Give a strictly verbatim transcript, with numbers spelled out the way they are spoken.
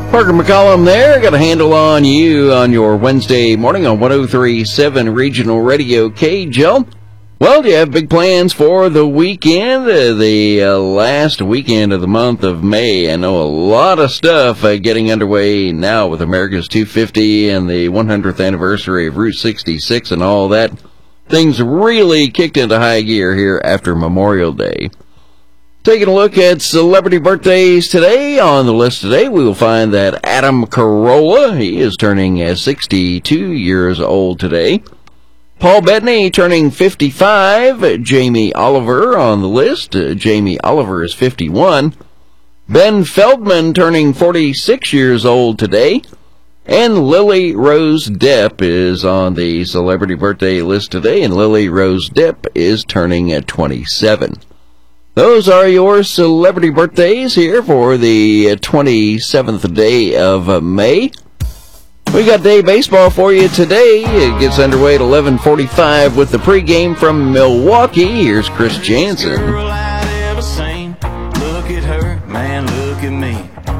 Parker McCollum there. Got a handle on you on your Wednesday morning on one oh three point seven Regional Radio K J L. Well, do you have big plans for the weekend, uh, the uh, last weekend of the month of May? I know a lot of stuff uh, getting underway now with America's two fifty and the one hundredth anniversary of Route sixty-six and all that. Things really kicked into high gear here after Memorial Day. Taking a look at celebrity birthdays today. On the list today, we will find that Adam Carolla, he is turning uh, sixty-two years old today. Paul Bettany turning fifty-five. Jamie Oliver on the list. Uh, Jamie Oliver is fifty-one. Ben Feldman turning forty-six years old today. And Lily Rose Depp is on the celebrity birthday list today, and Lily Rose Depp is turning at twenty-seven. Those are your celebrity birthdays here for the twenty-seventh day of May. We got day baseball for you today. It gets underway at eleven forty-five with the pregame from Milwaukee. Here's Chris Jansen. Girl I'd ever seen. Look at her, man, look at me.